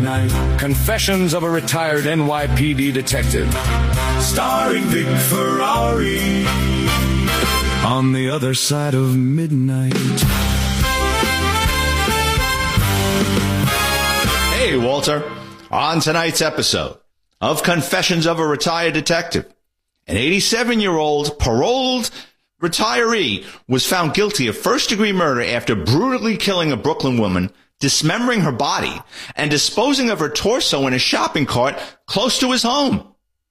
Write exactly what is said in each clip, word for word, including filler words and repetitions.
midnight. Confessions of a retired N Y P D detective. Starring Vic Ferrari. On the Other Side of Midnight. Hey, Walter. On tonight's episode of Confessions of a Retired Detective, an eighty-seven-year-old paroled retiree was found guilty of first-degree murder after brutally killing a Brooklyn woman, dismembering her body, and disposing of her torso in a shopping cart close to his home.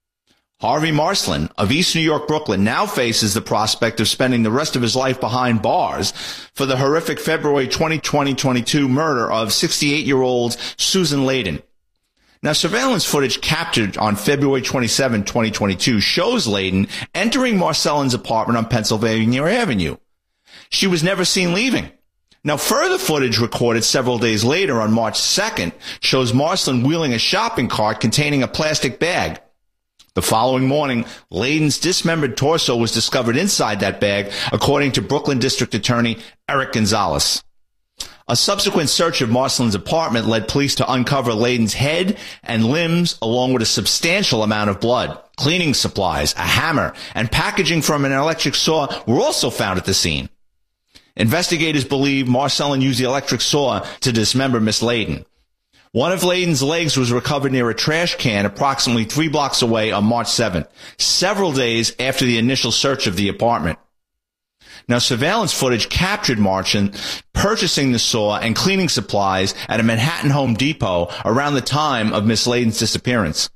Harvey Marsland of East New York, Brooklyn, now faces the prospect of spending the rest of his life behind bars for the horrific February twentieth, twenty twenty-two murder of sixty-eight-year-old Susan Layden. Now, surveillance footage captured on February twenty-seventh, twenty twenty-two shows Layden entering Marcellin's apartment on Pennsylvania Avenue. She was never seen leaving. Now, further footage recorded several days later on March second shows Marsland wheeling a shopping cart containing a plastic bag. The following morning, Layden's dismembered torso was discovered inside that bag, according to Brooklyn District Attorney Eric Gonzalez. A subsequent search of Marsland's apartment led police to uncover Layden's head and limbs, along with a substantial amount of blood. Cleaning supplies, a hammer, and packaging from an electric saw were also found at the scene. Investigators believe Marcellin used the electric saw to dismember Miss Layden. One of Layden's legs was recovered near a trash can approximately three blocks away on March seventh, several days after the initial search of the apartment. Now, surveillance footage captured Marchand purchasing the saw and cleaning supplies at a Manhattan Home Depot around the time of Miss Layden's disappearance.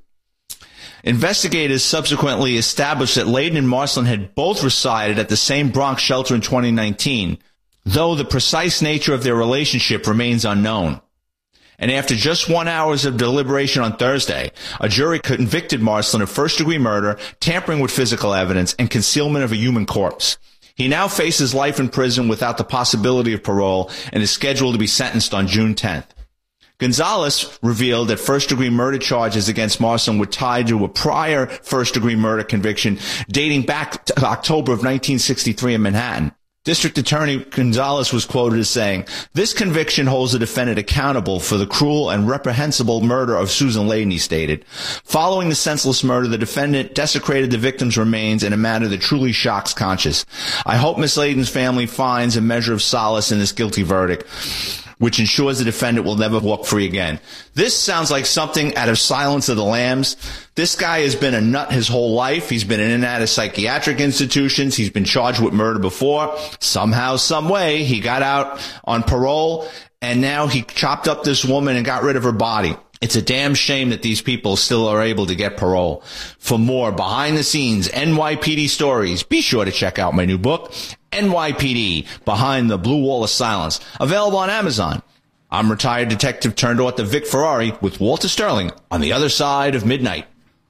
Investigators subsequently established that Layden and Marsland had both resided at the same Bronx shelter in twenty nineteen, though the precise nature of their relationship remains unknown. And after just one hour of deliberation on Thursday, a jury convicted Marsland of first-degree murder, tampering with physical evidence, and concealment of a human corpse. He now faces life in prison without the possibility of parole and is scheduled to be sentenced on June tenth. Gonzalez revealed that first-degree murder charges against Marsland were tied to a prior first-degree murder conviction dating back to October of nineteen sixty-three in Manhattan. District Attorney Gonzalez was quoted as saying, "This conviction holds the defendant accountable for the cruel and reprehensible murder of Susan Layden," he stated. Following the senseless murder, the defendant desecrated the victim's remains in a manner that truly shocks conscience. I hope Miss Layden's family finds a measure of solace in this guilty verdict, which ensures the defendant will never walk free again. This sounds like something out of Silence of the Lambs. This guy has been a nut his whole life. He's been in and out of psychiatric institutions. He's been charged with murder before. Somehow, some way, he got out on parole, and now he chopped up this woman and got rid of her body. It's a damn shame that these people still are able to get parole. For more behind-the-scenes N Y P D stories, be sure to check out my new book, N Y P D, Behind the Blue Wall of Silence, available on Amazon. I'm retired detective turned author Vic Ferrari with Walter Sterling on the Other Side of Midnight.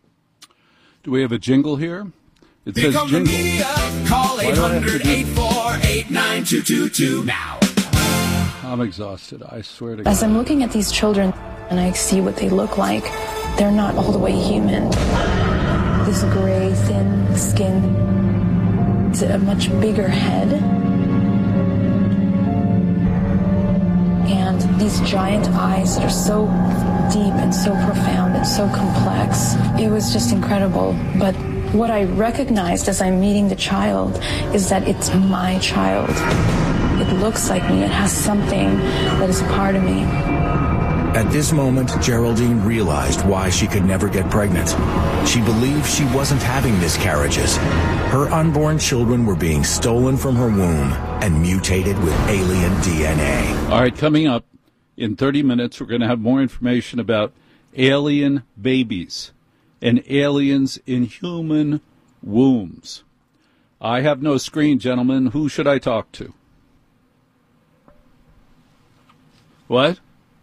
Do we have a jingle here? It says jingle. Media, call eight hundred, eight four eight, nine two two two now. I'm exhausted, I swear to God. As I'm looking at these children and I see what they look like, they're not all the way human. This gray, thin skin, it's a much bigger head. And these giant eyes that are so deep and so profound and so complex. It was just incredible. But what I recognized as I'm meeting the child is that it's my child. It looks like me. It has something that is a part of me. At this moment, Geraldine realized why she could never get pregnant. She believed she wasn't having miscarriages. Her unborn children were being stolen from her womb and mutated with alien D N A. All right, coming up in thirty minutes, we're going to have more information about alien babies and aliens in human wombs. I have no screen, gentlemen. Who should I talk to? What?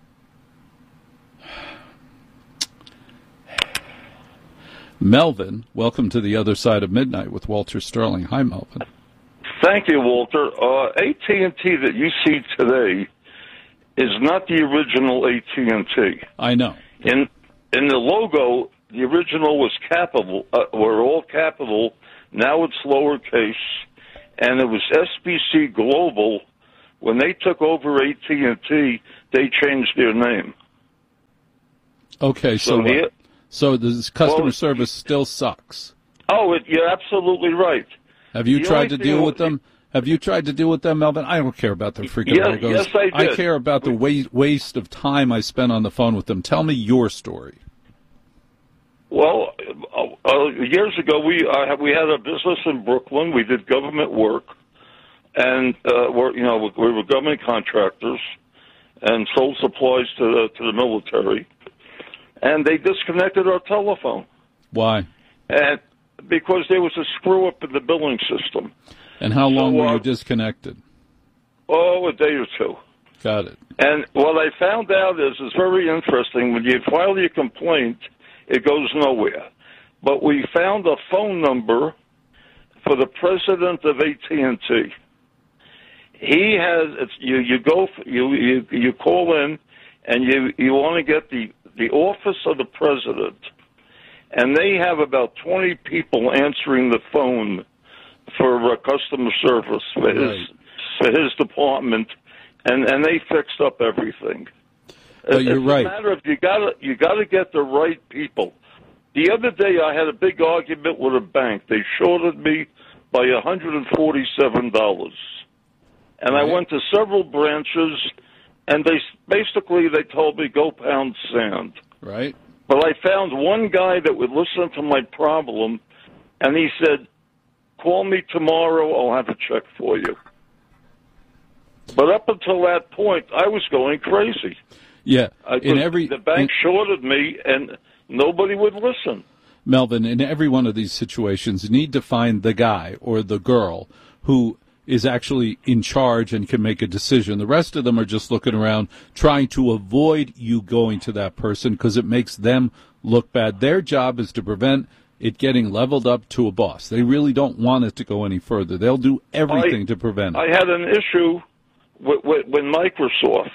Melvin, welcome to the Other Side of Midnight with Walter Sterling. Hi, Melvin. Thank you, Walter. Uh, A T and T that you see today is not the original A T and T. I know. In in the logo, the original was capital, uh, were all capital. Now it's lowercase, and it was S B C Global. When they took over A T and T, they changed their name. Okay, so, So what? he- So this customer Well, service still sucks. Oh, it, you're absolutely right. Have you The tried only to thing deal was- with them? Have you tried to deal with them, Melvin? I don't care about their freaking Yes- logos. yes, I did. care about the wa- waste of time I spent on the phone with them. Tell me your story. Well, uh, uh, years ago, we uh, we had a business in Brooklyn. We did government work, and uh, we're you know we were government contractors and sold supplies to the, to the military. And they disconnected our telephone, Why? and because there was a screw up in the billing system. And how long So, were uh, you disconnected? Oh, a day or two. Got it. And what I found out is it's very interesting. When you file your complaint, it goes nowhere. But we found a phone number for the president of A T and T. He has it's, you. You go you you you call in, and you you want to get the the office of the president, and they have about twenty people answering the phone for uh, customer service for his Right. for his department, and and they fixed up everything. But you're it's right. a matter of you got you got to get the right people. The other day, I had a big argument with a bank. They shorted me by one hundred and forty-seven dollars, and I Right. went to several branches, and they basically they told me go pound sand. Right? But I found one guy that would listen to my problem, and he said, "Call me tomorrow. I'll have a check for you." But up until that point, I was going crazy. Yeah. I, In every the bank in- shorted me, and nobody would listen. Melvin, in every one of these situations, you need to find the guy or the girl who is actually in charge and can make a decision. The rest of them are just looking around trying to avoid you going to that person because it makes them look bad. Their job is to prevent it getting leveled up to a boss. They really don't want it to go any further. They'll do everything I, to prevent it. I had an issue with, with, with Microsoft.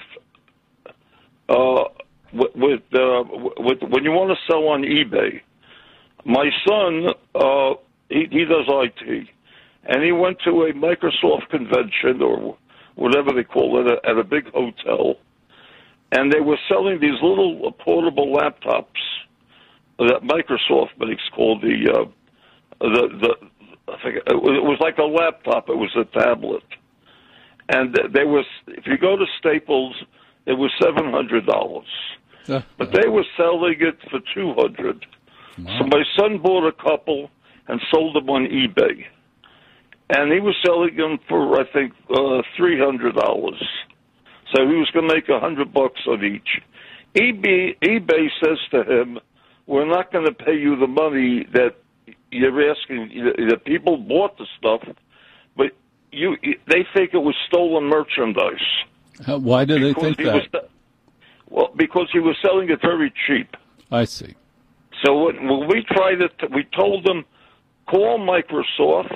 Uh, with, with, uh, with when you want to sell on eBay. My son, uh, he, he does I T, and he went to a Microsoft convention or whatever they call it at a big hotel, and they were selling these little portable laptops that Microsoft makes called the uh, the the. I think it was like a laptop. It was a tablet, and they was if you go to Staples, it was seven hundred dollars, but they were selling it for two hundred. Wow. So my son bought a couple and sold them on eBay, and he was selling them for I think uh, three hundred dollars. So he was going to make a hundred bucks on each. eBay, eBay says to him, "We're not going to pay you the money that you're asking. The people bought the stuff, but you they think it was stolen merchandise." How, why do they Because think he that? was- well, because he was selling it very cheap. I see. So when when we tried it, we told them, call Microsoft,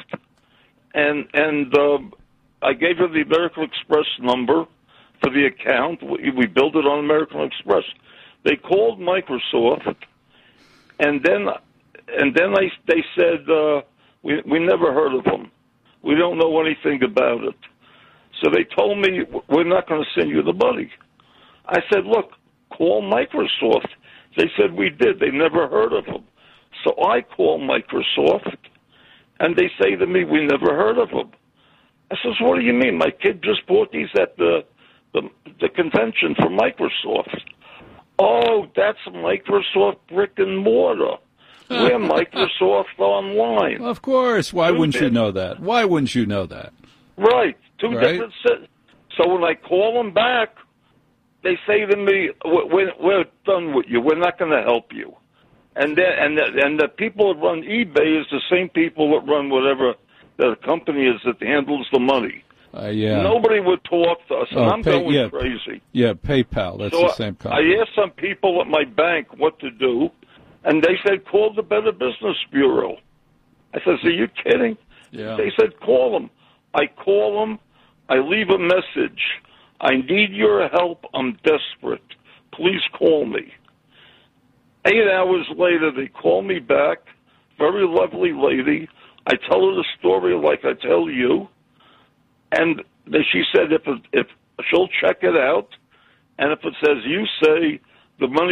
and and um, I gave her the American Express number for the account. We, we billed it on American Express. They called Microsoft, and then and then they they said uh, we we never heard of them. We don't know anything about it. So they told me we're not going to send you the money. I said, look, call Microsoft. They said we did. They never heard of them. So I call Microsoft, and they say to me, we never heard of them. I says, what do you mean? My kid just bought these at the the, the convention for Microsoft. Oh, that's Microsoft brick and mortar. We're Microsoft Online. Of course. Why Two wouldn't you bit. know that? Why wouldn't you know that? Right. Two Right. different sets. So when I call them back, they say to me, we're, we're done with you. We're not going to help you. And then, and the, and the people that run eBay is the same people that run whatever the company is that handles the money. Uh, yeah. Nobody would talk to us, and Oh, I'm pay- going yeah. crazy. Yeah, PayPal. That's So the same I company. asked some people at my bank what to do, and they said, call the Better Business Bureau. I said, are you kidding? Yeah. They said, call them. I call them. I leave a message. I need your help. I'm desperate. Please call me. Eight hours later, they call me back. Very lovely lady. I tell her the story like I tell you. And they, she said if, it, if she'll check it out, and if it says you say the money